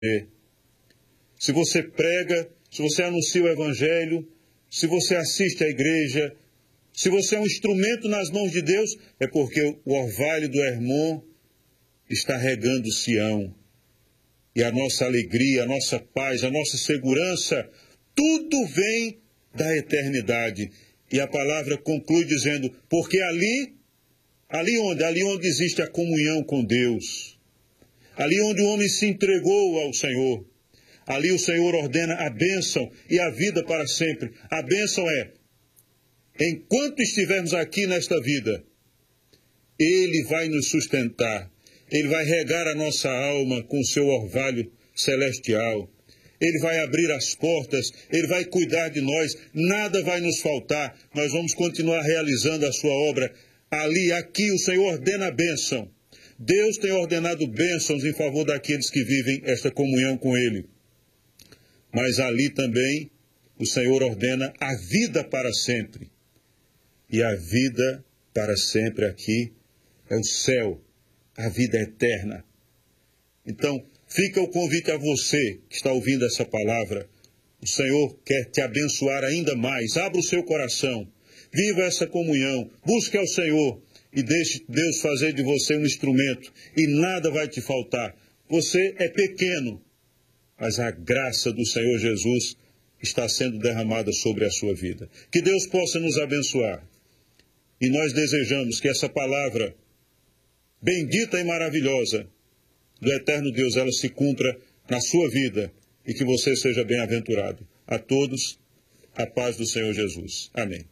Se você prega, se você anuncia o Evangelho, se você assiste à igreja, se você é um instrumento nas mãos de Deus, é porque o orvalho do Hermon está regando Sião. E a nossa alegria, a nossa paz, a nossa segurança, tudo vem da eternidade. E a palavra conclui dizendo, porque ali onde existe a comunhão com Deus, ali onde o homem se entregou ao Senhor, ali o Senhor ordena a bênção e a vida para sempre. A bênção é, enquanto estivermos aqui nesta vida, Ele vai nos sustentar, Ele vai regar a nossa alma com o seu orvalho celestial, Ele vai abrir as portas, Ele vai cuidar de nós, nada vai nos faltar, nós vamos continuar realizando a sua obra. Ali, aqui, o Senhor ordena a bênção. Deus tem ordenado bênçãos em favor daqueles que vivem esta comunhão com Ele. Mas ali também o Senhor ordena a vida para sempre. E a vida para sempre aqui é o céu, a vida eterna. Então, fica o convite a você que está ouvindo essa palavra. O Senhor quer te abençoar ainda mais. Abra o seu coração. Viva essa comunhão. Busque ao Senhor e deixe Deus fazer de você um instrumento. E nada vai te faltar. Você é pequeno, mas a graça do Senhor Jesus está sendo derramada sobre a sua vida. Que Deus possa nos abençoar. E nós desejamos que essa palavra bendita e maravilhosa do eterno Deus, ela se cumpra na sua vida e que você seja bem-aventurado. A todos, a paz do Senhor Jesus. Amém.